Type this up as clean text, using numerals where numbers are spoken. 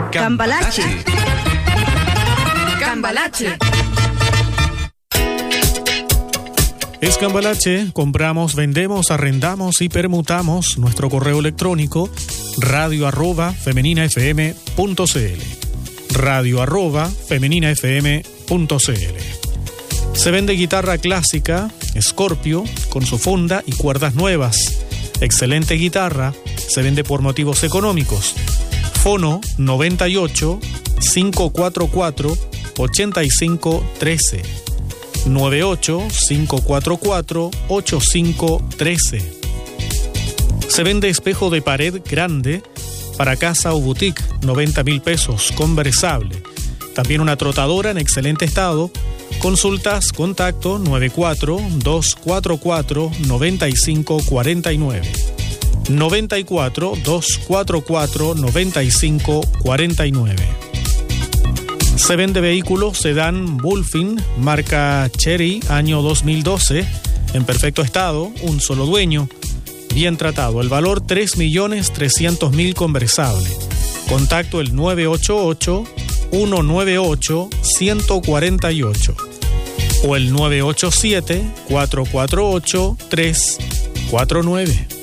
Cambalache. Cambalache. Es Cambalache, compramos, vendemos, arrendamos y permutamos. Nuestro correo electrónico radio@femeninafm.cl radio@femeninafm.cl. Se vende guitarra clásica, Scorpio, con su funda y cuerdas nuevas. Excelente guitarra, se vende por motivos económicos. Fono 98 544 8513 98 544 8513. Se vende espejo de pared grande para casa o boutique, 90.000 pesos, conversable. También una trotadora en excelente estado. Consultas, contacto 94 244 9549 94 244 9549. Se vende vehículo sedán Bullfin, marca Chery, año 2012, en perfecto estado, un solo dueño, bien tratado. El valor 3.300.000 conversable. Contacto el 988 198 148 o el 987 448 349.